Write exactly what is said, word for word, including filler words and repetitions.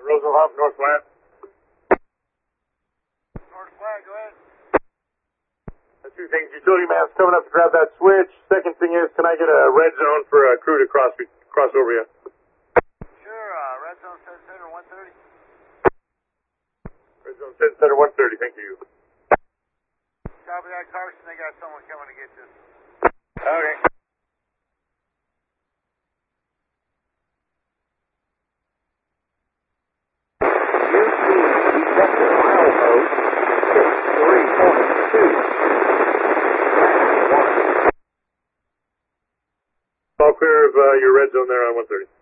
Roseville Hub, North Flat. North Flat, go ahead. Uh, two things. Utility man's coming up to grab that switch. Second thing is, can I get a red zone for a crew to cross cross over you? Sure, uh, red zone set center one thirty. Red zone set center one thirty, thank you. Copy that, Carson. They got someone coming to get you. Okay. All clear of uh, your red zone there on one thirty.